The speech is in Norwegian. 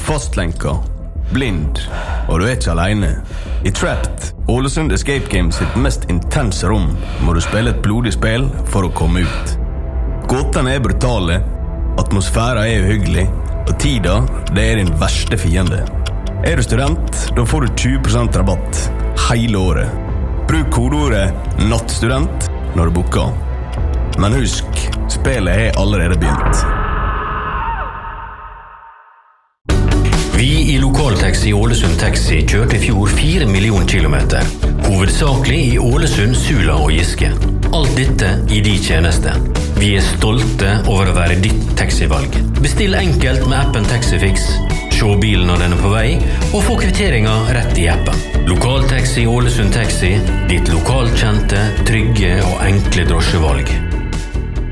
Fastlenka, blind, og du ikke alene. I Trapped, Ålesund Escape Game sitt mest intense rom, må du spille et blodig spill for å komme ut. Gåtene brutale, atmosfæra uhyggelig, og tida, det din verste fiende. Du student, da får du 20% rabatt hele året. Bruk kodeordet NATTSTUDENT når du booker. Men husk, spillet allerede begynt. Vi i Lokaltaxi Ålesund Taxi kjørte I fjor 4 millioner kilometer. Hovedsakelig I Ålesund, Sula og Giske. Alt dette I de tjeneste. Vi stolte over å være ditt taxivalg. Bestill enkelt med appen Taxifix. Se bilen når den på vei, og få kvitteringen rett I appen. Lokaltaxi Ålesund Taxi, ditt lokalkjente, trygge og enkle drosjevalg.